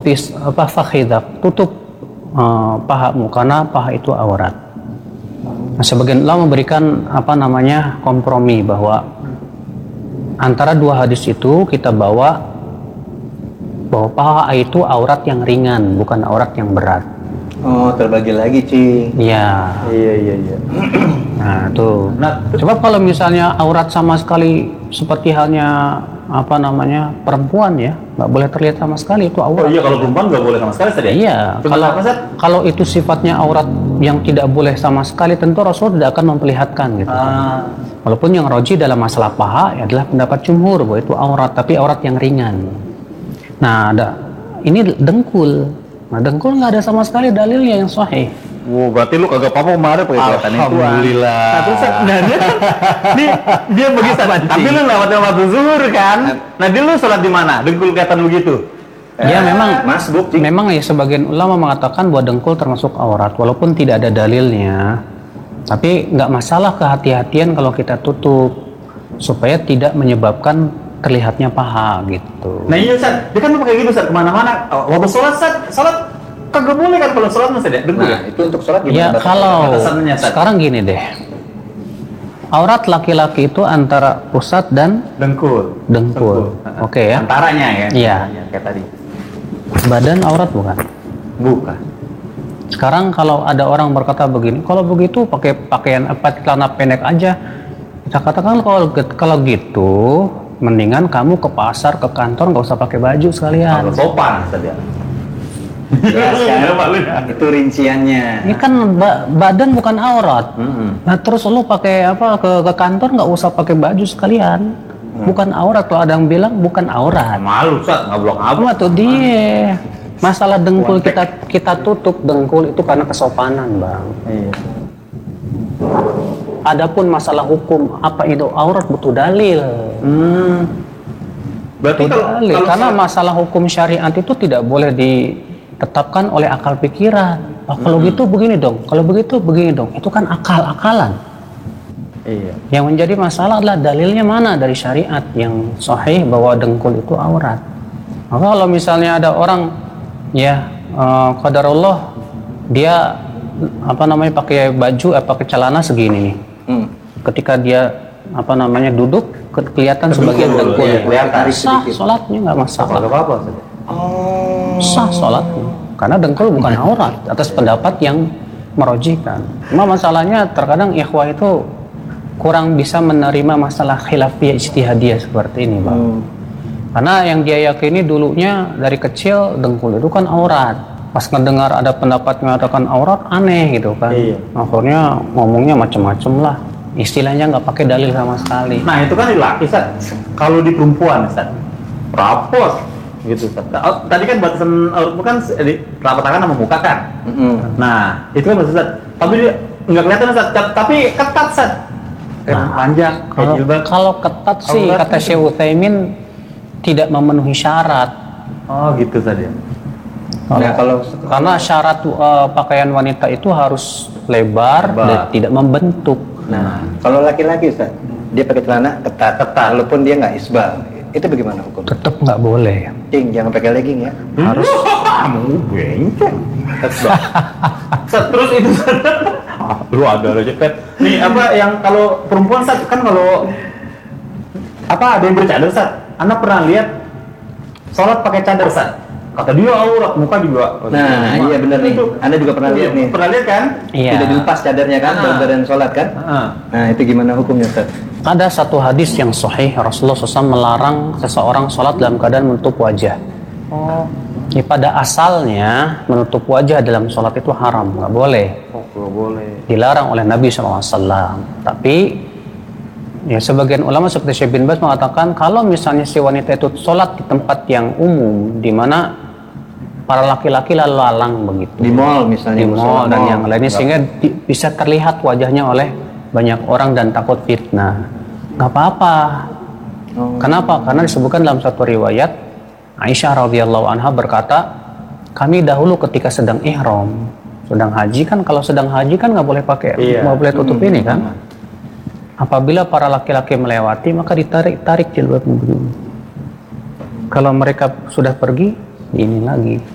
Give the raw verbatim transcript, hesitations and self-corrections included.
tis apa fakhidak, tutup uh, pahamu karena paha itu aurat. Nah, sebagian ulama memberikan apa namanya kompromi bahwa antara dua hadis itu kita bawa bahwa paha itu aurat yang ringan, bukan aurat yang berat. Oh, terbagi lagi, Cing. Iya. Iya, iya, iya. Nah, tuh. Nah, coba kalau misalnya aurat sama sekali seperti halnya apa namanya perempuan ya, nggak boleh terlihat sama sekali itu aurat. Oh iya, kalau perempuan nggak boleh sama sekali tadi. Iya. Cuma Kalau apa, Ustaz? kalau itu sifatnya aurat yang tidak boleh sama sekali, tentu Rasul tidak akan memperlihatkan gitu. Ah. Walaupun yang roji dalam masalah paha ya adalah pendapat jumhur bahwa itu aurat, tapi aurat yang ringan. Nah, ada ini dengkul. Nah, dengkul nggak ada sama sekali dalilnya yang sahih. Wow, berarti lu kagak apa-apa kemarin pakai kelihatan itu. Alhamdulillah. Nah, terus nah, dia, dia, dia begitu. Tapi lu lewatnya waktu zuhur kan? Nah, dia lu sholat di mana? Dengkul kelihatan begitu. Ya, eh, memang Mas Buk, memang ya sebagian ulama mengatakan bahwa dengkul termasuk aurat walaupun tidak ada dalilnya. Tapi nggak masalah kehati-hatian kalau kita tutup supaya tidak menyebabkan terlihatnya paha gitu. Nah iya Ustaz, dia kan lu pakai gitu Ustaz kemana-mana. Waktu sholat Ustaz, sholat kagak boleh kan kalau sholat Ustaz ya? Dengkul Nah, ya? itu untuk sholat Ya gimana? kalau batasannya, Ustaz? sekarang gini deh, aurat laki-laki itu antara pusat dan Dengkul. dengkul, oke ya? Antaranya ya? Iya. Kayak tadi. Badan aurat bukan? Bukan. Sekarang kalau ada orang berkata begini, kalau begitu pakai pakaian apa celana pendek aja, kita katakan kalau kalau gitu, mendingan kamu ke pasar ke kantor nggak usah pakai baju sekalian. Kalau sopan Ustaz ya? Jelaskan. Itu rinciannya. Ini kan ba- badan bukan aurat. Mm-hmm. Nah terus lu pakai apa ke, ke kantor nggak usah pakai baju sekalian. Bukan aurat, kalau ada yang bilang bukan aurat. Malu Ustaz, ngablok Apa ngablok. tuh dia? Masalah dengkul kita kita tutup dengkul itu karena kesopanan, Bang. Iya. Adapun masalah hukum apa itu aurat butuh dalil. Hmm. Berarti Butuh kalau, dalil. kalau Karena sholat- masalah hukum syariat itu tidak boleh ditetapkan oleh akal pikiran. Oh, kalau gitu begini dong, kalau begitu begini dong. Itu kan akal-akalan. Iya. Yang menjadi masalah adalah dalilnya mana dari syariat yang sahih bahwa dengkul itu aurat. Maka kalau misalnya ada orang ya uh, qadarullah dia apa namanya pakai baju eh pakai celana segini nih. Hmm. Ketika dia apa namanya duduk ke- kelihatan sebagian Dengkul, dengkul. iya, kelihatan Sah sedikit. sholatnya nggak masalah. Apa apa Ustaz? Oh. Sah sholatnya. Karena dengkul bukan aurat atas pendapat yang merojikan. Cuma masalahnya terkadang ikhwah itu kurang bisa menerima masalah khilafiyah ijtihadiyah seperti ini, Bang. Hmm. Karena yang dia yakini dulunya dari kecil dengkul itu kan aurat. Pas ngedengar ada pendapat mengatakan aurat aneh gitu kan. Iya. Akhirnya ngomongnya macem-macem lah. Istilahnya nggak pakai dalil sama sekali. Nah itu kan di laki Ustaz. Kalau di perempuan Ustaz, rapos gitu Ustaz. Oh, tadi kan batasan aurat bukan di telapak tangan sama muka kan. Mm-mm. Nah itu kan batasan Ustaz. Tapi dia nggak kelihatan Ustaz. Tapi ketat Ustaz. Kayak Nah, panjang, kayak Kalau, jilbab. kalau ketat sih Aurat kata itu- Syekh Utsaimin tidak memenuhi syarat. Oh gitu saja. Kalau, Nah, kalau karena syarat uh, pakaian wanita itu harus lebar, Lebar. dan tidak membentuk. Nah, kalau laki-laki Ustaz, dia pakai celana ketat, ketat, walaupun dia nggak isbal, itu bagaimana hukum? Tetap nggak boleh. Cing, jangan pakai legging ya. Harus kamu benceng. Terus itu ah, lu ada aja pet. Nih apa yang kalau perempuan Ustaz kan kalau apa ada yang bercadar Ustaz? Anda pernah lihat sholat pakai cadar Ustaz? Kata dia aurat, muka juga. Nah, iya benar nih. Itu. Anda juga pernah lihat nih. Pernah lihat kan? Iya. Tidak dilepas cadarnya kan, Ah. dalam keadaan sholat kan? Heeh. Nah, itu gimana hukumnya Ustaz? Ada satu hadis yang sahih, Rasulullah shallallahu alaihi wasallam melarang seseorang sholat dalam keadaan menutup wajah. Oh, Ya, pada asalnya menutup wajah dalam sholat itu haram, nggak boleh. oh nggak boleh. Dilarang oleh Nabi shallallahu alaihi wasallam. Tapi ya sebagian ulama seperti Syekh bin Baz mengatakan kalau misalnya si wanita itu sholat di tempat yang umum, di mana para laki-laki lalu lalang begitu, Di mall misalnya, di musola mall dan mall. yang lainnya, sehingga di- bisa terlihat wajahnya oleh banyak orang dan takut fitnah, nggak apa-apa. Oh. Kenapa? Karena disebutkan dalam satu riwayat Aisyah radhiyallahu anha berkata, kami dahulu ketika sedang ihram, sedang haji kan, kalau sedang haji kan nggak boleh pakai, Iya. nggak boleh tutup Hmm. ini kan. Apabila para laki-laki melewati maka ditarik tarik jilbabnya begini. Kalau mereka sudah pergi, ini lagi.